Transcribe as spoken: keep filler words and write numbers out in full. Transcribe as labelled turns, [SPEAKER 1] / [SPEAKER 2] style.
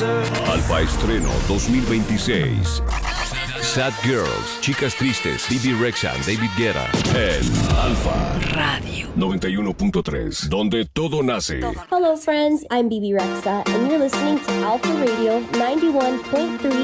[SPEAKER 1] answer.
[SPEAKER 2] Alfa Estreno dos mil veintiséis. Sad Girls, Chicas Tristes, Bibi Rexha, David Guetta. En Alfa Radio noventa y uno punto tres, donde todo nace.
[SPEAKER 3] Hello friends, I'm Bibi Rexha and you're listening to Alpha Radio ninety-one point three